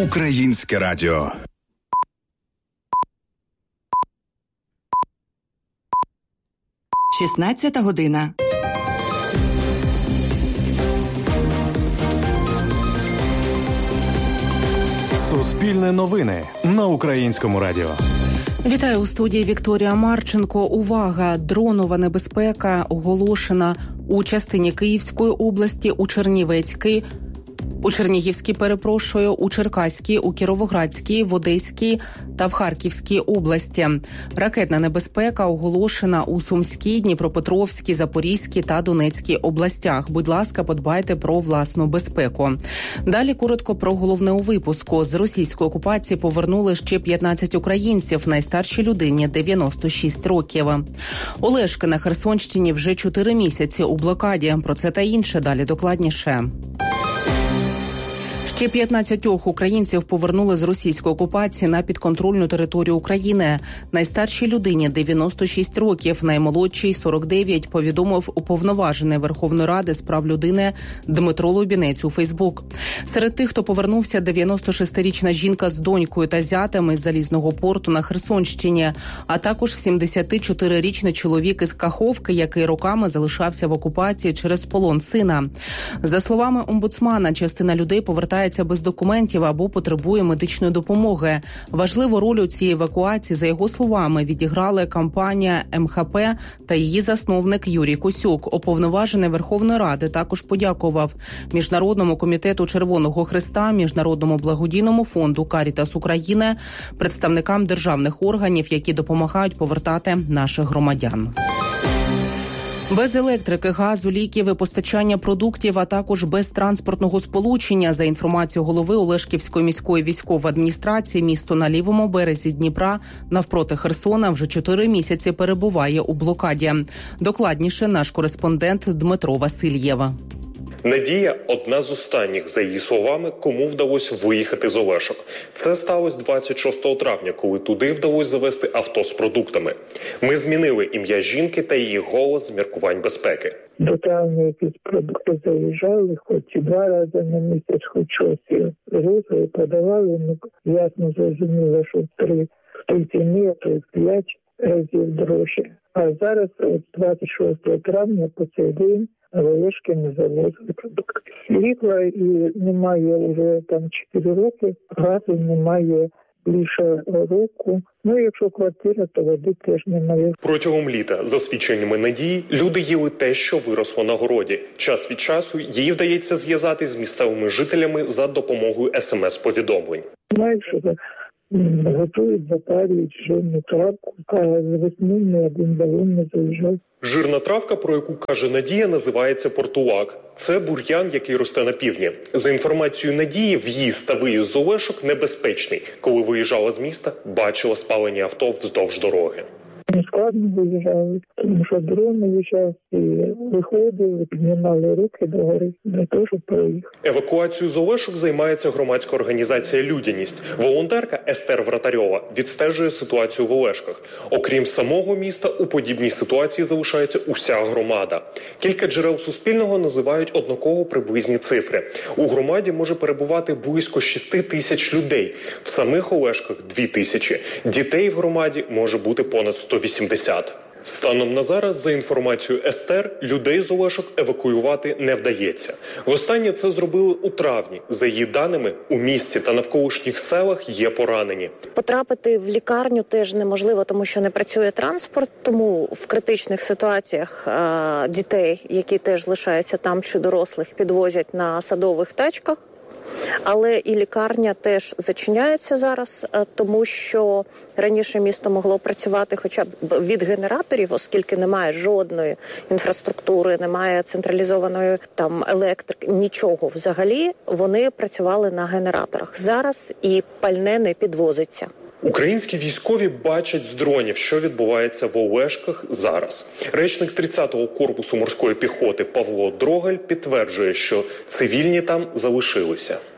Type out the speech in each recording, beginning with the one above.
Українське радіо. Шістнадцята година. Суспільне новини на Українському радіо. Вітаю у студії Вікторія Марченко. Увага! Дронова небезпека оголошена у частині Київської області, у Чернівецькій, у Черкаській, у Кіровоградській, в Одеській та в Харківській області. Ракетна небезпека оголошена у Сумській, Дніпропетровській, Запорізькій та Донецькій областях. Будь ласка, подбайте про власну безпеку. Далі коротко про головне у випуску. З російської окупації повернули ще 15 українців, найстаршій людині 96 років. Олешки на Херсонщині вже 4 місяці у блокаді. Про це та інше далі докладніше. Ще 15 українців повернули з російської окупації на підконтрольну територію України. Найстаршій людині 96 років, наймолодшій 49, повідомив уповноважений Верховної Ради з прав людини Дмитро Лубінець у Фейсбук. Серед тих, хто повернувся, 96-річна жінка з донькою та зятами з Залізного порту на Херсонщині, а також 74-річний чоловік із Каховки, який роками залишався в окупації через полон сина. За словами омбудсмана, частина людей повертається без документів або потребує медичної допомоги. Важливу роль у цій евакуації, за його словами, відіграла компанія МХП та її засновник Юрій Косюк. Уповноважений Верховної Ради також подякував Міжнародному комітету Червоного Хреста, Міжнародному благодійному фонду «Карітас України», представникам державних органів, які допомагають повертати наших громадян. Без електрики, газу, ліків і постачання продуктів, а також без транспортного сполучення. За інформацією голови Олешківської міської військової адміністрації, місто на лівому березі Дніпра навпроти Херсона вже 4 місяці перебуває у блокаді. Докладніше наш кореспондент Дмитро Васильєв. Надія – одна з останніх, за її словами, кому вдалося виїхати з Олешок. Це сталося 26 травня, коли туди вдалося завести авто з продуктами. Ми змінили ім'я жінки та її голос з міркувань безпеки. До травня якісь продукти заїжджали, хоч і 2 рази на місяць, хоч щось різали, подавали. Ясно зрозуміло, що в 3 ціні, а то й в 5 разів дорожче. А зараз, 26 травня, по цей день, Олешки не завозили продукти. Світла і немає вже там 4 роки, газу немає більше року. Ну, якщо квартира, то води теж немає. Протягом літа, за свідченнями Надії, люди їли те, що виросло на городі. Час від часу їй вдається зв'язати з місцевими жителями за допомогою СМС-повідомлень. Знаєш, що готують, запарюють жирну травку, а з весни ні один балон не заїжджав. Жирна травка, про яку каже Надія, називається портулак. Це бур'ян, який росте на півдні. За інформацією Надії, в'їзд та виїзд з Олешок небезпечний. Коли виїжджала з міста, бачила спалені авто вздовж дороги. Не складно виїжджали, тому що дрон виїжджав і виходили, піднімали руки догори для того, щоб проїхати. Евакуацією з Олешок займається громадська організація «Людяність». Волонтерка Естер Вратарьова відстежує ситуацію в Олешках. Окрім самого міста, у подібній ситуації залишається уся громада. Кілька джерел Суспільного називають однаково приблизні цифри. У громаді може перебувати близько 6 тисяч людей. В самих Олешках – 2 тисячі. Дітей в громаді може бути понад 180. Станом на зараз, за інформацією Естер, людей з Олешок евакуювати не вдається. Востаннє це зробили у травні. За її даними, у місті та навколишніх селах є поранені. Потрапити в лікарню теж неможливо, тому що не працює транспорт, тому в критичних ситуаціях дітей, які теж лишаються там, чи дорослих, підвозять на садових тачках. Але і лікарня теж зачиняється зараз, тому що раніше місто могло працювати хоча б від генераторів, оскільки немає жодної інфраструктури, немає централізованої там електрики, нічого взагалі. Вони працювали на генераторах. Зараз і пальне не підвозиться. Українські військові бачать з дронів, що відбувається в Олешках зараз. Речник 30-го корпусу морської піхоти Павло Дрогель підтверджує, що цивільні там залишилися.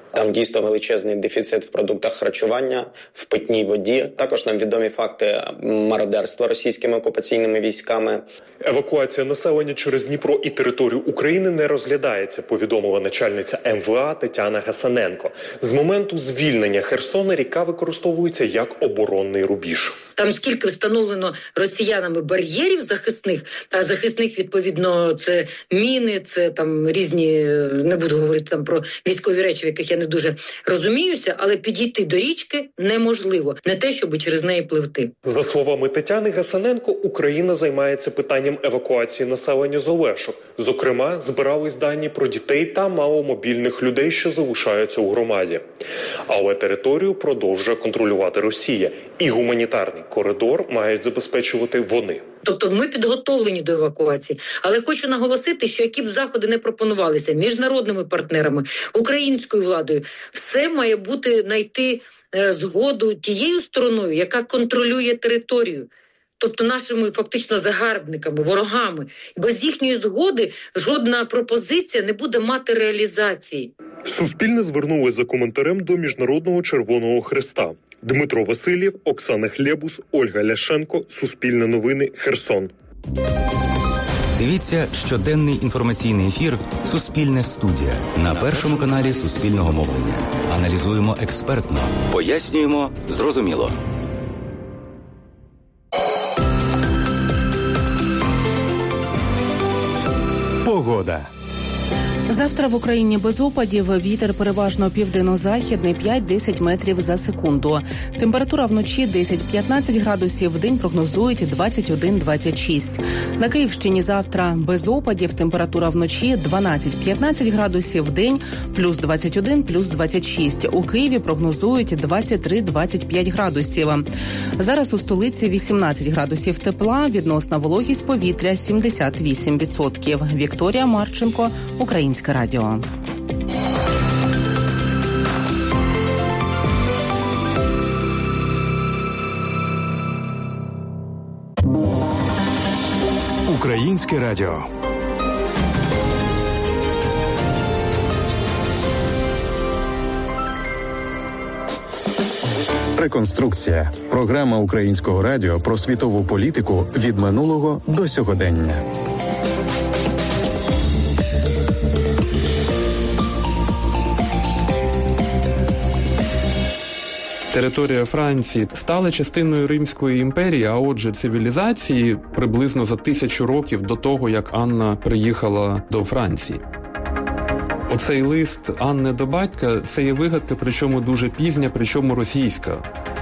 Там дійсно величезний дефіцит в продуктах харчування, в питній воді. Також нам відомі факти мародерства російськими окупаційними військами. Евакуація населення через Дніпро і територію України не розглядається, повідомила начальниця МВА Тетяна Гасаненко. З моменту звільнення Херсона ріка використовується як оборонний рубіж. Там скільки встановлено росіянами бар'єрів захисних, а захисних, відповідно, це міни, це там різні, не буду говорити там про військові речі, в яких я не дуже розуміюся, але підійти до річки неможливо. Не те, щоб через неї пливти. За словами Тетяни Гасаненко, Україна займається питанням евакуації населення з Олешок. Зокрема, збирались дані про дітей та маломобільних людей, що залишаються у громаді. Але територію продовжує контролювати Росія. І гуманітарний коридор мають забезпечувати вони. Тобто ми підготовлені до евакуації. Але хочу наголосити, що які б заходи не пропонувалися міжнародними партнерами, українською владою, все має бути знайти згоду тією стороною, яка контролює територію. Тобто нашими фактично загарбниками, ворогами. Без їхньої згоди жодна пропозиція не буде мати реалізації. Суспільне звернулося за коментарем до Міжнародного Червоного Хреста. Дмитро Васильєв, Оксана Хлєбус, Ольга Ляшенко, Суспільне новини, Херсон. Дивіться щоденний інформаційний ефір «Суспільне студія» на Першому каналі Суспільного мовлення. Аналізуємо експертно, пояснюємо зрозуміло. Погода. Завтра в Україні без опадів, вітер переважно південно-західний 5-10 метрів за секунду. Температура вночі 10-15 градусів, вдень прогнозують 21-26. На Київщині завтра без опадів, температура вночі 12-15 градусів, вдень плюс 21, плюс 26. У Києві прогнозують 23-25 градусів. Зараз у столиці 18 градусів тепла, відносна вологість повітря 78%. Вікторія Марченко, Українське радіо. Українське радіо. Реконструкція. Програма Українського радіо про світову політику від минулого до сьогодення. Територія Франції стала частиною Римської імперії, а отже цивілізації приблизно за 1000 років до того, як Анна приїхала до Франції. Оцей лист Анни до батька – це є вигадка, причому дуже пізня, причому російська.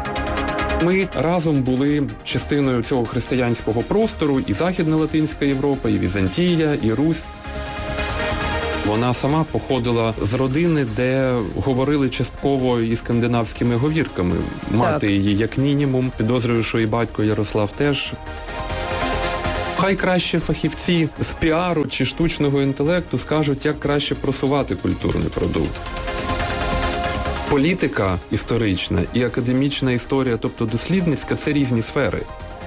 Ми разом були частиною цього християнського простору, і Західна Латинська Європа, і Візантія, і Русь. Вона сама походила з родини, де говорили частково і скандинавськими говірками. Мати її, як мінімум, підозрюю, що і батько Ярослав теж. Хай краще фахівці з піару чи штучного інтелекту скажуть, як краще просувати культурний продукт. Політика історична і академічна історія, тобто дослідницька, це різні сфери.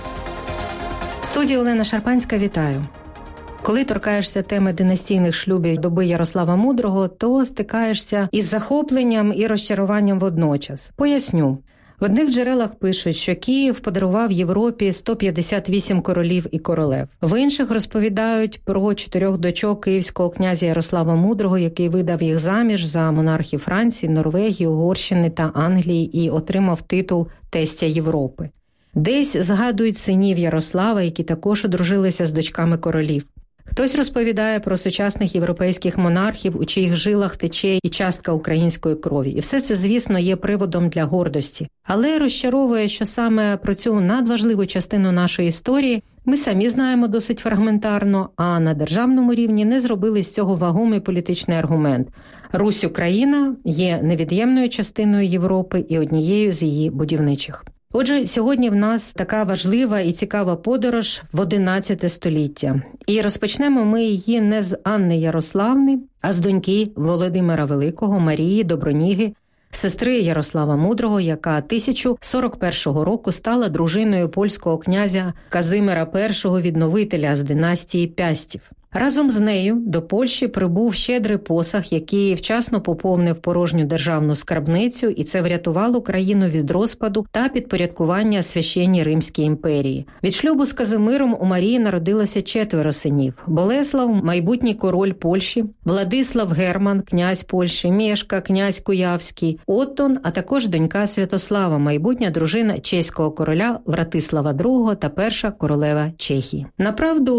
В студії Олена Шарпанська, вітаю. Коли торкаєшся теми династійних шлюбів доби Ярослава Мудрого, то стикаєшся із захопленням і розчаруванням водночас. Поясню. В одних джерелах пишуть, що Київ подарував Європі 158 королів і королев. В інших розповідають про 4 дочок київського князя Ярослава Мудрого, який видав їх заміж за монархів Франції, Норвегії, Угорщини та Англії і отримав титул тестя Європи. Десь згадують синів Ярослава, які також одружилися з дочками королів. Хтось розповідає про сучасних європейських монархів, у чиїх жилах тече і частка української крові. І все це, звісно, є приводом для гордості. Але розчаровує, що саме про цю надважливу частину нашої історії ми самі знаємо досить фрагментарно, а на державному рівні не зробили з цього вагомий політичний аргумент. Русь-Україна є невід'ємною частиною Європи і однією з її будівничих. Отже, сьогодні в нас така важлива і цікава подорож в 11 століття. І розпочнемо ми її не з Анни Ярославни, а з доньки Володимира Великого, Марії Доброніги, сестри Ярослава Мудрого, яка 1041 року стала дружиною польського князя Казимира І Відновителя з династії Пястів. Разом з нею до Польщі прибув щедрий посаг, який вчасно поповнив порожню державну скарбницю, і це врятувало країну від розпаду та підпорядкування Священній Римській імперії. Від шлюбу з Казимиром у Марії народилося 4 синів. Болеслав – майбутній король Польщі, Владислав Герман – князь Польщі, Мєшка – князь Куявський, Оттон, а також донька Святослава – майбутня дружина чеського короля Вратислава II та перша королева Чехії. Направду,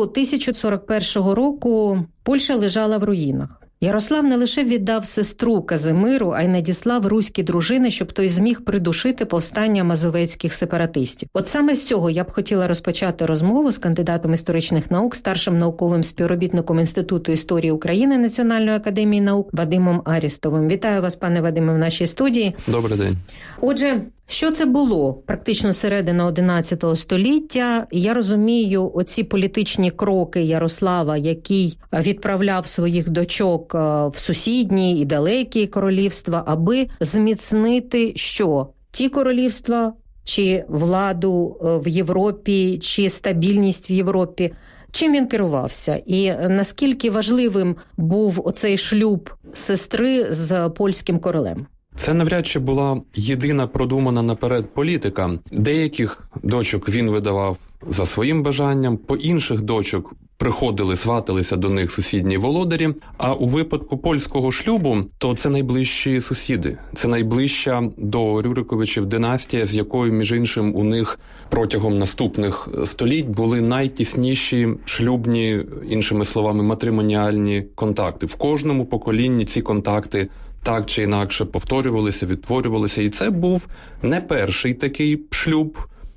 1041 року Польща лежала в руїнах. Ярослав не лише віддав сестру Казимиру, а й надіслав руські дружини, щоб той зміг придушити повстання мазовецьких сепаратистів. От саме з цього я б хотіла розпочати розмову з кандидатом історичних наук, старшим науковим співробітником Інституту історії України Національної академії наук Вадимом Арістовим. Вітаю вас, пане Вадиме, в нашій студії. Добрий день. Отже, що це було? Практично середина 11 століття. Я розумію, оці політичні кроки Ярослава, який відправляв своїх дочок в сусідні і далекі королівства, аби зміцнити що? Ті королівства, чи владу в Європі, чи стабільність в Європі? Чим він керувався? І наскільки важливим був оцей шлюб сестри з польським королем? Це навряд чи була єдина продумана наперед політика. Деяких дочок він видавав за своїм бажанням, по інших дочок приходили, сваталися до них сусідні володарі, а у випадку польського шлюбу, то це найближчі сусіди. Це найближча до Рюриковичів династія, з якою, між іншим, у них протягом наступних століть були найтісніші шлюбні, іншими словами, матримоніальні контакти. В кожному поколінні ці контакти так чи інакше повторювалися, відтворювалися. І це був не перший такий шлюб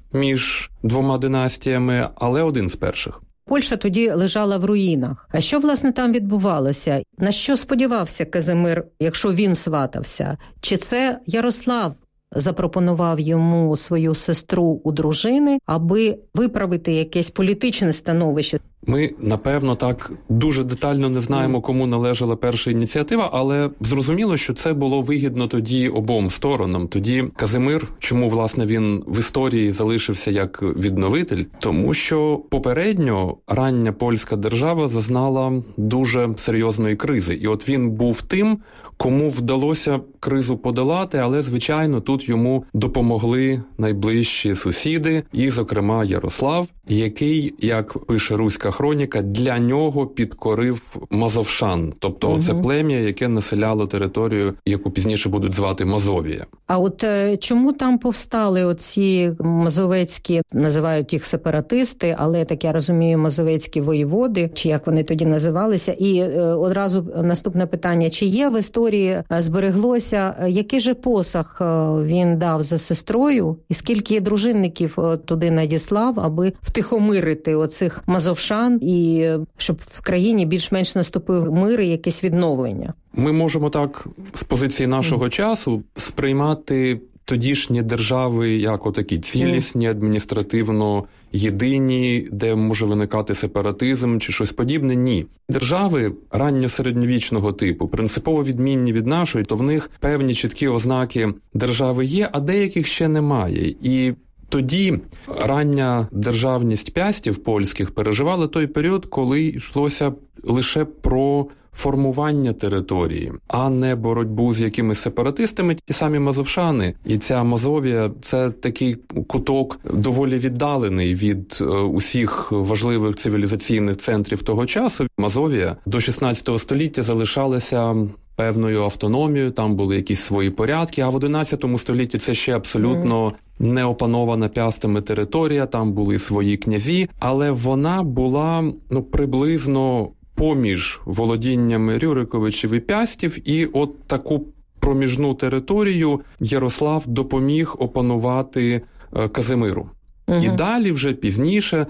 між двома династіями, але один з перших. Польща тоді лежала в руїнах. А що, власне, там відбувалося? На що сподівався Казимир, якщо він сватався? Чи це Ярослав запропонував йому свою сестру у дружини, аби виправити якесь політичне становище? Ми, напевно, так дуже детально не знаємо, кому належала перша ініціатива, але зрозуміло, що це було вигідно тоді обом сторонам. Тоді Казимир, чому, власне, він в історії залишився як відновитель? Тому що попередньо рання польська держава зазнала дуже серйозної кризи. І от він був тим, кому вдалося кризу подолати, але, звичайно, тут йому допомогли найближчі сусіди, і, зокрема, Ярослав, який, як пише руська хроніка, для нього підкорив мазовшан. Тобто це плем'я, яке населяло територію, яку пізніше будуть звати Мазовія. А от чому там повстали оці мазовецькі, називають їх сепаратисти, але, так я розумію, мазовецькі воєводи, чи як вони тоді називалися? І одразу наступне питання, чи є в історії, збереглося, який же посаг він дав за сестрою, і скільки дружинників туди надіслав, аби втихомирити оцих мазовшан, і щоб в країні більш-менш наступив мир і якесь відновлення? Ми можемо так з позиції нашого часу сприймати тодішні держави як отакі цілісні, адміністративно єдині, де може виникати сепаратизм чи щось подібне. Ні. Держави ранньосередньовічного типу, принципово відмінні від нашої, то в них певні чіткі ознаки держави є, а деяких ще немає. І тоді рання державність пястів польських переживала той період, коли йшлося лише про формування території, а не боротьбу з якимись сепаратистами. Ті самі мазовшани і ця Мазовія – це такий куток доволі віддалений від усіх важливих цивілізаційних центрів того часу. Мазовія до 16 століття залишалася певною автономією, там були якісь свої порядки, а в 11 столітті це ще абсолютно не опанована пястами територія, там були свої князі, але вона була приблизно поміж володіннями Рюриковичів і пястів, і от таку проміжну територію Ярослав допоміг опанувати Казимиру. І далі вже пізніше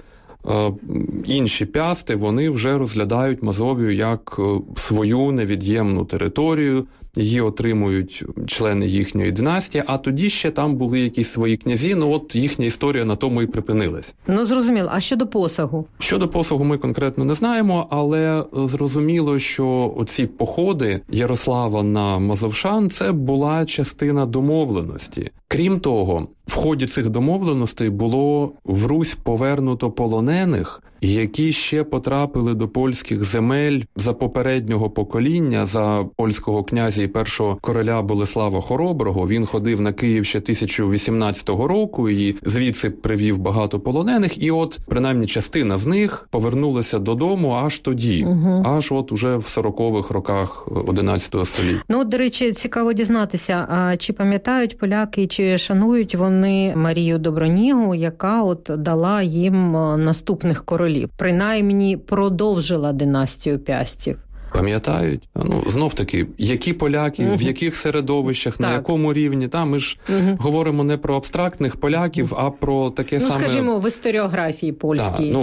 інші пясти, вони вже розглядають Мазовію як свою невід'ємну територію, її отримують члени їхньої династії, а тоді ще там були якісь свої князі, от їхня історія на тому і припинилась. Зрозуміло. А щодо посагу? Щодо посагу ми конкретно не знаємо, але зрозуміло, що оці походи Ярослава на мазовшан – це була частина домовленості. Крім того, в ході цих домовленостей було в Русь повернуто полонених, які ще потрапили до польських земель за попереднього покоління, за польського князя і першого короля Болеслава Хороброго. Він ходив на Київ ще 1018 року і звідси привів багато полонених. І от, принаймні, частина з них повернулася додому аж тоді, аж от уже в 40-х роках 11 століття. Ну, до речі, цікаво дізнатися, а чи пам'ятають поляки, чи шанують вони Марію Добронігу, яка от дала їм наступних королів, принаймні продовжила династію Пястів? Пам'ятають? Ну, знов-таки, які поляки, в яких середовищах, на якому рівні. Ми ж говоримо не про абстрактних поляків, а про таке саме... скажімо, в історіографії польській.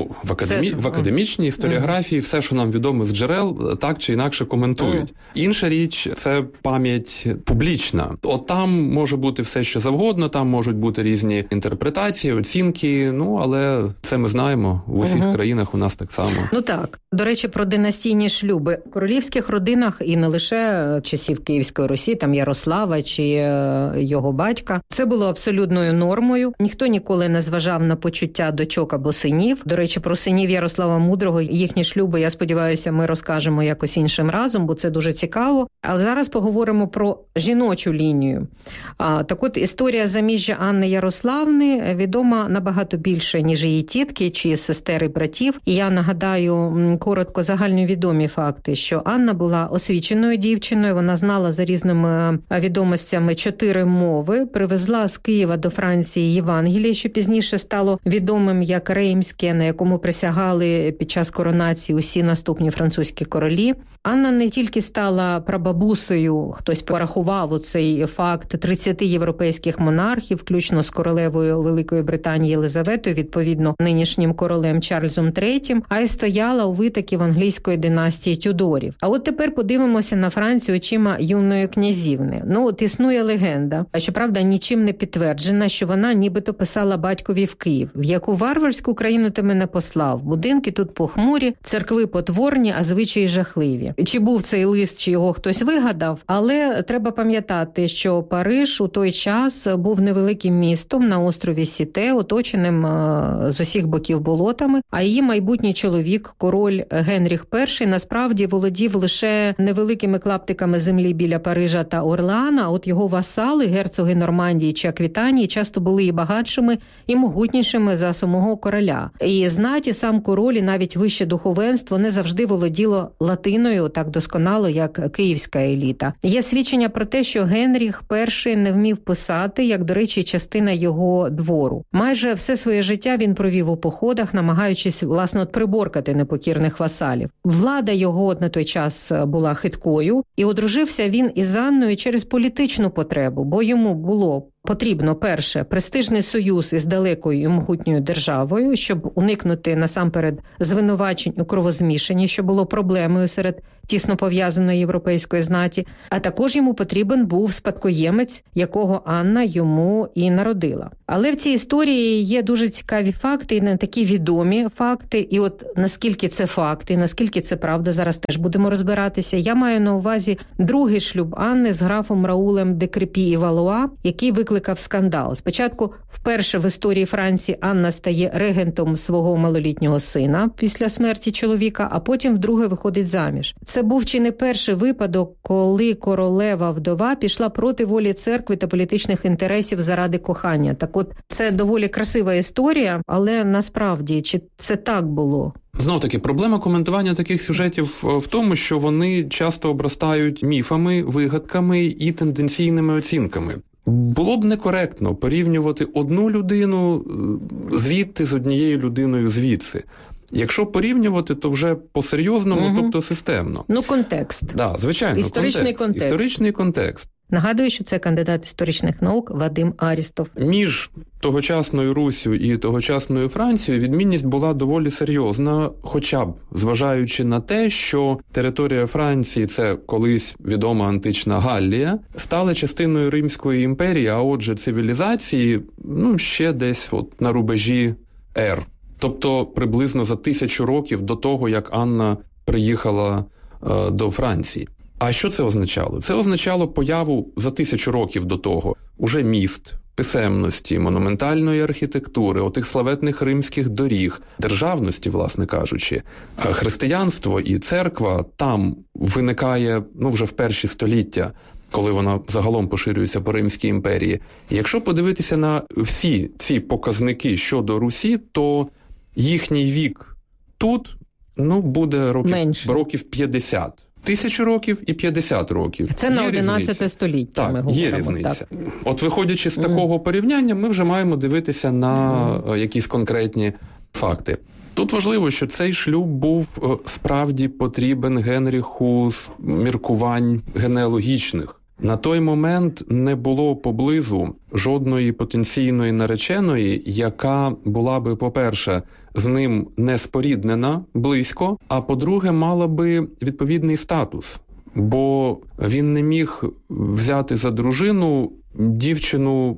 В академічній історіографії все, що нам відомо з джерел, так чи інакше коментують. Інша річ – це пам'ять публічна. От там може бути все, що завгодно, там можуть бути різні інтерпретації, оцінки, але це ми знаємо, в усіх країнах у нас так само. Ну так. До речі, про династійні шлюби. В королівських родинах, і не лише часів Київської Русі, там Ярослава чи його батька, це було абсолютною нормою. Ніхто ніколи не зважав на почуття дочок або синів. До речі, про синів Ярослава Мудрого, їхні шлюби, я сподіваюся, ми розкажемо якось іншим разом, бо це дуже цікаво. Але зараз поговоримо про жіночу лінію. Так от, історія заміжжя Анни Ярославни відома набагато більше, ніж її тітки чи сестер і братів. І я нагадаю коротко загальновідомі факти, що Анна була освіченою дівчиною, вона знала за різними відомостями 4 мови, привезла з Києва до Франції Євангеліє, що пізніше стало відомим як Реймське, на якому присягали під час коронації усі наступні французькі королі. Анна не тільки стала прабабусею, хтось порахував у цей факт, 30 європейських монархів, включно з королевою Великої Британії Єлизаветою, відповідно нинішнім королем Чарльзом III, а й стояла у витоків англійської династії Тюдорів. А от тепер подивимося на Францію очима юної князівни. От існує легенда, а щоправда нічим не підтверджена, що вона нібито писала батькові в Київ: в яку варварську країну ти мене послав? Будинки тут похмурі, церкви потворні, а звичаї жахливі. Чи був цей лист, чи його хтось вигадав, але треба пам'ятати, що Париж у той час був невеликим містом на острові Сіте, оточеним з усіх боків болотами, а її майбутній чоловік, король Генріх І, насправді володів лише невеликими клаптиками землі біля Парижа та Орлеана, а от його васали, герцоги Нормандії чи Аквітанії, часто були і багатшими, і могутнішими за самого короля. І знаті сам король, і навіть вище духовенство не завжди володіло латиною так досконало, як київська еліта. Є свідчення про те, що Генріх І не вмів писати, як, до речі, частина його двору. Майже все своє життя він провів у походах, намагаючись, власне, приборкати непокірних васалів. Влада його на той час була хиткою, і одружився він із Анною через політичну потребу, бо йому було потрібно, перше, престижний союз із далекою і могутньою державою, щоб уникнути насамперед звинувачень у кровозмішанні, що було проблемою серед тісно пов'язаної європейської знаті, а також йому потрібен був спадкоємець, якого Анна йому і народила. Але в цій історії є дуже цікаві факти і не такі відомі факти, і от наскільки це факти, наскільки це правда, зараз теж будемо розбиратися. Я маю на увазі другий шлюб Анни з графом Раулем де Крепі і Валуа, який викликав скандал. Спочатку, вперше в історії Франції Анна стає регентом свого малолітнього сина після смерті чоловіка, а потім вдруге виходить заміж. Це був чи не перший випадок, коли королева вдова пішла проти волі церкви та політичних інтересів заради кохання. Так от, це доволі красива історія, але насправді, чи це так було? Знов-таки, проблема коментування таких сюжетів в тому, що вони часто обростають міфами, вигадками і тенденційними оцінками. Було б некоректно порівнювати одну людину звідти з однією людиною звідси. Якщо порівнювати, то вже по-серйозному, тобто системно. Контекст. Да, звичайно, історичний контекст. Нагадую, що це кандидат історичних наук Вадим Арістов. Між тогочасною Руссю і тогочасною Францією відмінність була доволі серйозна, хоча б зважаючи на те, що територія Франції, це колись відома антична Галлія, стала частиною Римської імперії, а отже цивілізації, ще десь на рубежі ер. Тобто приблизно за 1000 років до того, як Анна приїхала до Франції. А що це означало? Це означало появу за 1000 років до того уже міст, писемності, монументальної архітектури, отих славетних римських доріг, державності, власне кажучи, християнство і церква там виникає, вже в перші століття, коли вона загалом поширюється по Римській імперії. І якщо подивитися на всі ці показники щодо Русі, то їхній вік тут, буде років 50. 1000 років і 50 років. Це на 11 століття ми говоримо. Є різниця. Так. От виходячи з такого порівняння, ми вже маємо дивитися на якісь конкретні факти. Тут важливо, що цей шлюб був справді потрібен Генріху з міркувань генеалогічних. На той момент не було поблизу жодної потенційної нареченої, яка була би, по-перше, з ним не споріднена близько, а по-друге, мала би відповідний статус. Бо він не міг взяти за дружину дівчину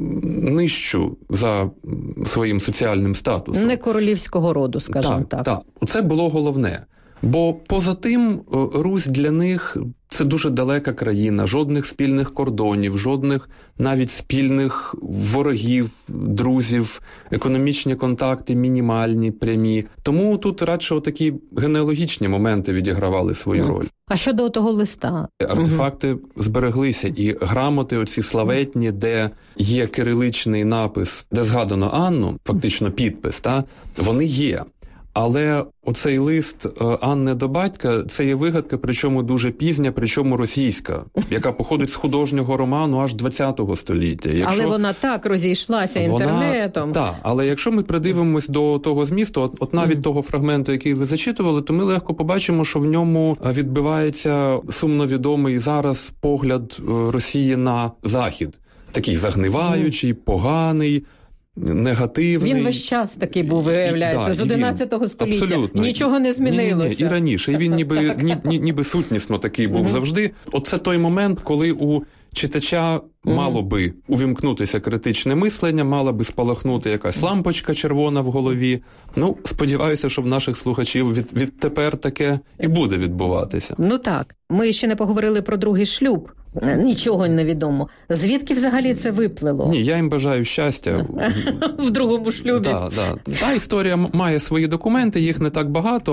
нижчу за своїм соціальним статусом. Не королівського роду, скажімо так. Так, це було головне. Бо поза тим, Русь для них – це дуже далека країна, жодних спільних кордонів, жодних навіть спільних ворогів, друзів, економічні контакти мінімальні, прямі. Тому тут радше такі генеалогічні моменти відігравали свою роль. А щодо того листа? Артефакти збереглися, і грамоти оці славетні, де є кириличний напис, де згадано Анну, фактично підпис, вони є. Але оцей лист Анни до батька – це є вигадка, причому дуже пізня, причому російська, яка походить з художнього роману аж 20-го століття. Але вона так розійшлася інтернетом. Так, але якщо ми придивимось до того змісту, от навіть того фрагменту, який ви зачитували, то ми легко побачимо, що в ньому відбивається сумновідомий зараз погляд Росії на Захід. Такий загниваючий, поганий, негативний. Він весь час такий був, виявляється, з 11 століття. Абсолютно. Нічого не змінилося. Ні, і раніше. І він ніби сутнісно такий був завжди. Оце той момент, коли у читача мало би увімкнутися критичне мислення, мала би спалахнути якась лампочка червона в голові. Сподіваюся, що в наших слухачів відтепер таке і буде відбуватися. Так. Ми ще не поговорили про другий шлюб. Нічого не відомо. Звідки взагалі це виплило? Ні, я їм бажаю щастя. В другому шлюбі. Та історія має свої документи, їх не так багато,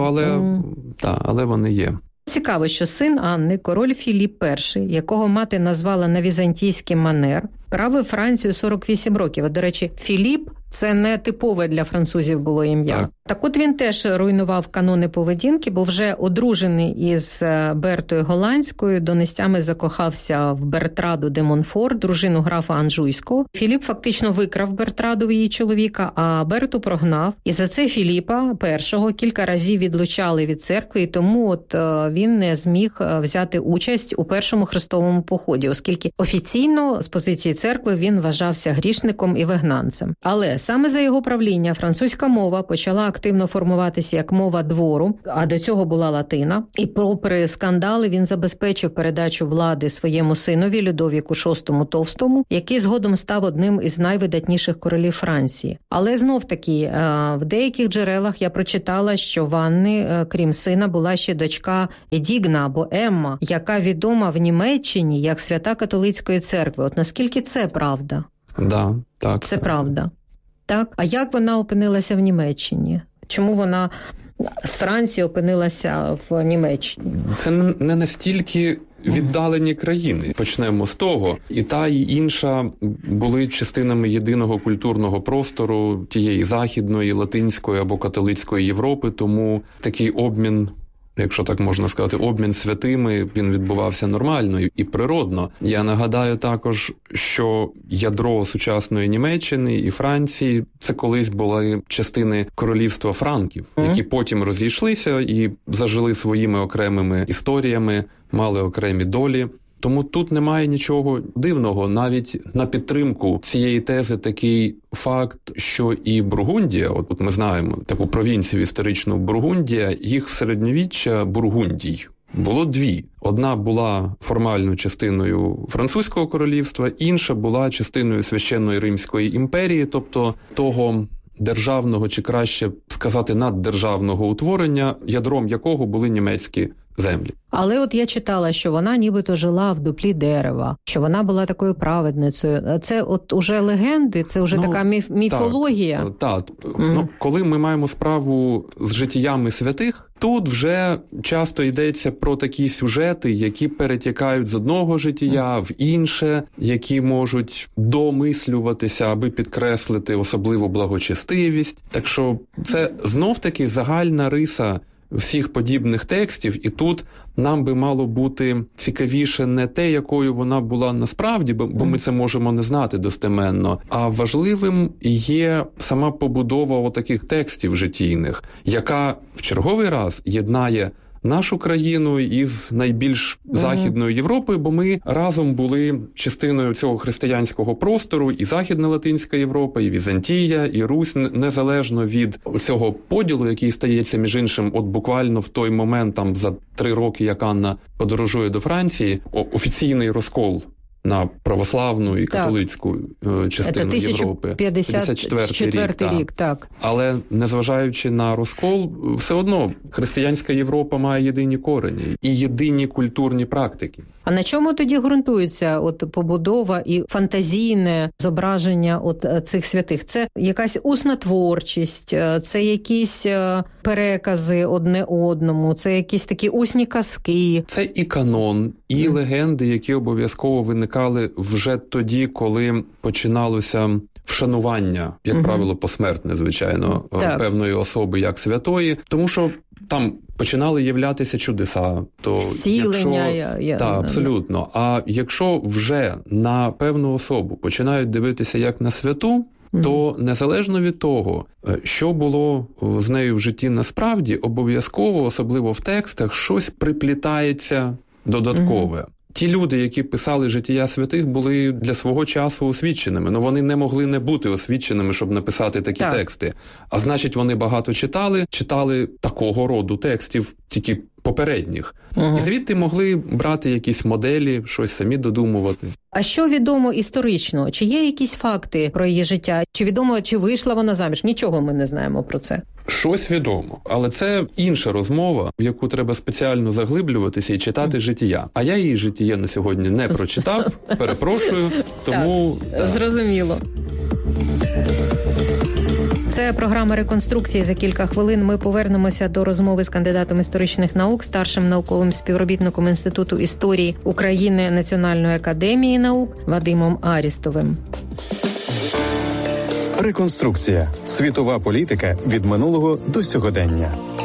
але вони є. Цікаво, що син Анни, король Філіп І, якого мати назвала на візантійський манер, правив Францію 48 років. До речі, Філіп – це не типове для французів було ім'я. Так от він теж руйнував канони поведінки, бо вже одружений із Бертою Голландською, донестями закохався в Бертраду де Монфор, дружину графа Анжуйського. Філіп фактично викрав Бертраду в її чоловіка, а Берту прогнав. І за це Філіпа І кілька разів відлучали від церкви, і тому він не зміг взяти участь у першому хрестовому поході, оскільки офіційно з позиції церкви він вважався грішником і вигнанцем. Але саме за його правління французька мова почала активно формуватися як мова двору, а до цього була латина. І попри скандали він забезпечив передачу влади своєму синові Людовіку VI Товстому, який згодом став одним із найвидатніших королів Франції. Але знов-таки в деяких джерелах я прочитала, що в Анни, крім сина, була ще дочка Едігна або Емма, яка відома в Німеччині як свята католицької церкви. От наскільки це правда? Так. Це правда. Так? А як вона опинилася в Німеччині? Чому вона з Франції опинилася в Німеччині? Це не настільки віддалені країни. Почнемо з того. І та, і інша були частинами єдиного культурного простору тієї західної, латинської або католицької Європи, тому такий обмін, якщо так можна сказати, обмін святими, він відбувався нормально і природно. Я нагадаю також, що ядро сучасної Німеччини і Франції – це колись були частини королівства франків, які потім розійшлися і зажили своїми окремими історіями, мали окремі долі. Тому тут немає нічого дивного. Навіть на підтримку цієї тези такий факт, що і Бургундія, от ми знаємо таку провінцію історичну Бургундія, їх в середньовіччя Бургундій було дві. Одна була формально частиною французького королівства, інша була частиною Священної Римської імперії, тобто того державного, чи краще сказати наддержавного утворення, ядром якого були німецькі землі. Але от я читала, що вона нібито жила в дуплі дерева, що вона була такою праведницею. Це от уже легенди, це вже така міфологія. Так. Коли ми маємо справу з життями святих, тут вже часто йдеться про такі сюжети, які перетікають з одного життя в інше, які можуть домислюватися, аби підкреслити особливу благочестивість. Так що це знов-таки загальна риса всіх подібних текстів, і тут нам би мало бути цікавіше не те, якою вона була насправді, бо ми це можемо не знати достеменно, а важливим є сама побудова отаких текстів життійних, яка в черговий раз єднає нашу країну із найбільш Західною Європою, бо ми разом були частиною цього християнського простору, і Західна Латинська Європа, і Візантія, і Русь, незалежно від цього поділу, який стається, між іншим, от буквально в той момент, там за 3 роки, як Анна подорожує до Франції, офіційний розкол на православну і католицьку частину Європи. 54 рік, так. Але незважаючи на розкол, все одно християнська Європа має єдині корені і єдині культурні практики. А на чому тоді ґрунтується от побудова і фантазійне зображення от цих святих? Це якась усна творчість, це якісь перекази одне одному, це якісь такі усні казки? Це і канон, і легенди, які обов'язково виникали вже тоді, коли починалося вшанування, як правило, посмертне, звичайно, певної особи як святої, тому що там починали являтися чудеса. То зцілення. Абсолютно. А якщо вже на певну особу починають дивитися як на святу, то незалежно від того, що було з нею в житті насправді, обов'язково, особливо в текстах, щось приплітається додаткове. Ті люди, які писали життя святих, були для свого часу освіченими. Но вони не могли не бути освіченими, щоб написати такі тексти. А значить, вони багато читали такого роду текстів, тільки попередніх. І звідти могли брати якісь моделі, щось самі додумувати. А що відомо історично? Чи є якісь факти про її життя? Чи відомо, чи вийшла вона заміж? Нічого ми не знаємо про це. Щось відомо, але це інша розмова, в яку треба спеціально заглиблюватися і читати життя. А я її життя на сьогодні не прочитав, перепрошую, тому... Так, зрозуміло. Це програма «Реконструкції». За кілька хвилин ми повернемося до розмови з кандидатом історичних наук, старшим науковим співробітником Інституту історії України Національної академії наук Вадимом Арістовим. Реконструкція. Світова політика від минулого до сьогодення.